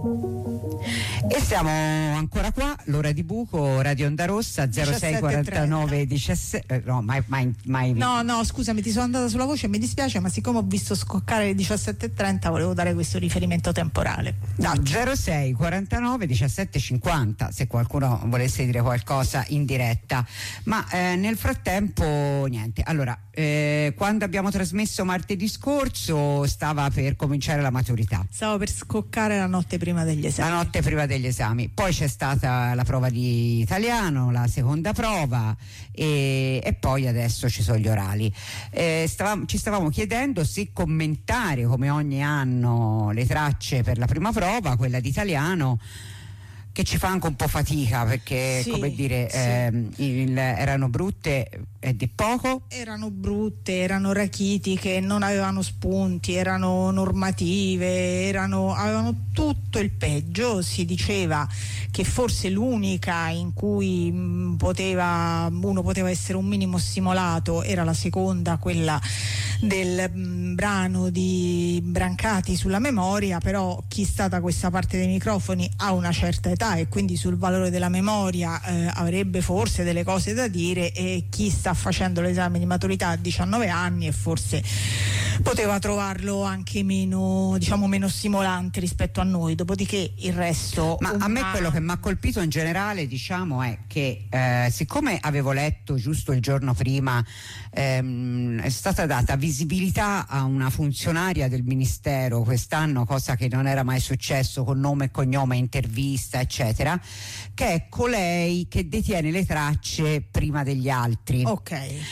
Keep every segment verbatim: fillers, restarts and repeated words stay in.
E siamo ancora qua, l'ora di buco, Radio Onda Rossa, zero sei quarantanove diciassette, no, mai, mai, mai. No, no, scusami, ti sono andata sulla voce, mi dispiace, ma siccome ho visto scoccare le diciassette e trenta volevo dare questo riferimento temporale. No, zero sei quarantanove diciassette cinquanta, se qualcuno volesse dire qualcosa in diretta. Ma eh, nel frattempo niente. Allora, eh, quando abbiamo trasmesso martedì scorso stava per cominciare la maturità. Stavo per scoccare la notte prima degli esami. La notte prima degli esami. Poi c'è stata la prova di italiano, la seconda prova e, e poi adesso ci sono gli orali. Eh, stavamo, ci stavamo chiedendo se commentare come ogni anno le tracce per la prima prova, quella di italiano, che ci fa anche un po' fatica perché sì, come dire sì. ehm, il, erano brutte e di poco. Erano brutte, erano rachitiche, non avevano spunti, erano normative, erano, avevano tutto il peggio. Si diceva che forse l'unica in cui mh, poteva, uno poteva essere un minimo stimolato era la seconda, quella del mh, brano di Brancati sulla memoria, però chi sta da questa parte dei microfoni ha una certa età e quindi sul valore della memoria eh, avrebbe forse delle cose da dire, e chi sta facendo l'esame di maturità a diciannove anni e forse poteva trovarlo anche meno, diciamo, meno stimolante rispetto a noi. Dopodiché il resto. Ma una... a me quello che mi ha colpito in generale, diciamo, è che eh, siccome avevo letto giusto il giorno prima ehm, è stata data visibilità a una funzionaria del ministero quest'anno, cosa che non era mai successo, con nome e cognome, intervista eccetera, che è colei che detiene le tracce prima degli altri. Ok.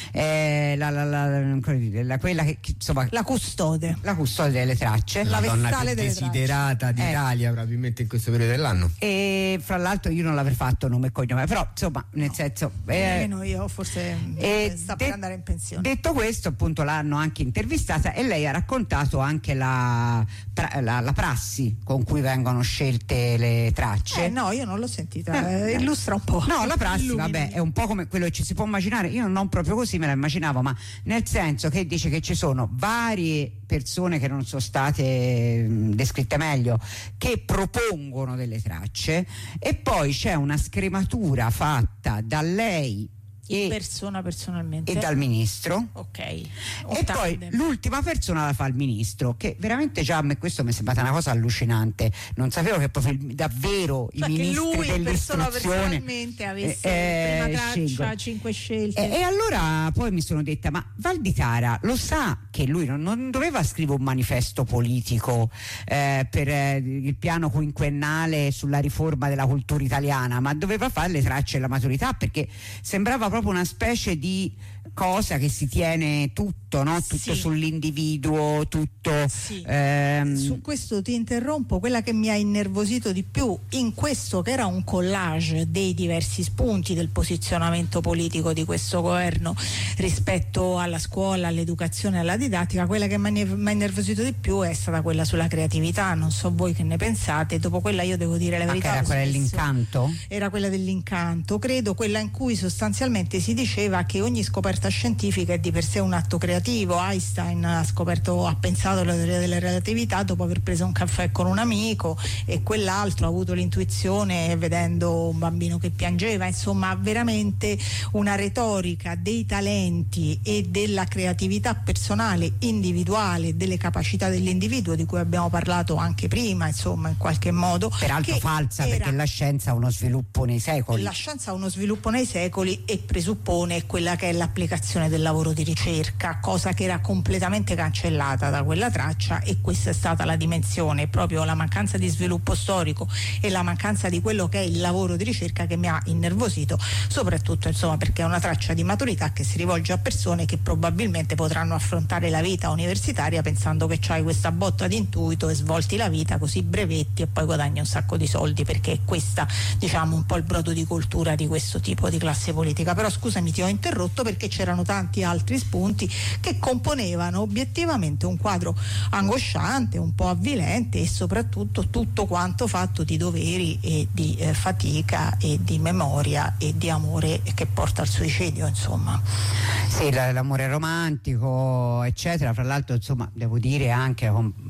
Eh, la, la, la, la, quella che insomma la custode la custode delle tracce, la, la donna vestale più delle desiderata tracce. d'Italia eh. probabilmente in questo periodo dell'anno. E fra l'altro io non l'avrei fatto nome e cognome, però insomma nel no, senso eh, nemmeno io, forse eh, sta de- per andare in pensione. Detto questo, appunto, l'hanno anche intervistata e lei ha raccontato anche la, la, la prassi con cui vengono scelte le tracce. Eh no, io non l'ho sentita, eh, illustra un po'. No, la prassi, Illumini. vabbè, è un po' come quello che ci si può immaginare. Io non proprio così me la immaginavo, ma nel senso che dice che ci sono varie persone che non sono state mh, descritte meglio, che propongono delle tracce, e poi c'è una scrematura fatta da lei in e, persona personalmente e dal ministro. Ok. E Ottande. poi l'ultima persona la fa il ministro, che veramente già a me questo mi è sembrata una cosa allucinante. Non sapevo che proprio il, davvero cioè i che ministri lui persona, dell'istruzione personalmente avesse eh, prima traccia, scelgono. cinque scelte. E, e allora poi mi sono detta, ma Valditara lo sa che lui non, non doveva scrivere un manifesto politico eh, per eh, il piano quinquennale sulla riforma della cultura italiana, ma doveva fare le tracce della maturità, perché sembrava proprio una specie di cosa che si tiene tutto, no? Tutto sì. sull'individuo, tutto sì. ehm... Su questo ti interrompo. Quella che mi ha innervosito di più in questo, che era un collage dei diversi spunti del posizionamento politico di questo governo rispetto alla scuola, all'educazione, alla didattica, quella che mi ha innervosito di più è stata quella sulla creatività. Non so voi che ne pensate. Dopo quella io devo dire la verità. Ah, era quella dell'incanto? Era quella dell'incanto, credo, quella in cui sostanzialmente si diceva che ogni scoperta scientifica è di per sé un atto creativo. Einstein ha scoperto, ha pensato alla teoria della relatività dopo aver preso un caffè con un amico, e quell'altro ha avuto l'intuizione vedendo un bambino che piangeva. Insomma, veramente una retorica dei talenti e della creatività personale, individuale, delle capacità dell'individuo, di cui abbiamo parlato anche prima, insomma, in qualche modo. Peraltro falsa, era, perché la scienza ha uno sviluppo nei secoli. La scienza ha uno sviluppo nei secoli e presuppone quella che è l'applicazione del lavoro di ricerca, cosa che era completamente cancellata da quella traccia, e questa è stata la dimensione, proprio la mancanza di sviluppo storico e la mancanza di quello che è il lavoro di ricerca, che mi ha innervosito, soprattutto insomma perché è una traccia di maturità che si rivolge a persone che probabilmente potranno affrontare la vita universitaria pensando che c'hai questa botta di intuito e svolti la vita, così brevetti e poi guadagni un sacco di soldi, perché è questa, diciamo, un po' il brodo di cultura di questo tipo di classe politica. Però scusami, ti ho interrotto perché c'erano tanti altri spunti che componevano obiettivamente un quadro angosciante, un po' avvilente, e soprattutto tutto quanto fatto di doveri e di eh, fatica e di memoria e di amore che porta al suicidio, insomma. Sì, l'amore romantico eccetera. Fra l'altro, insomma, devo dire anche con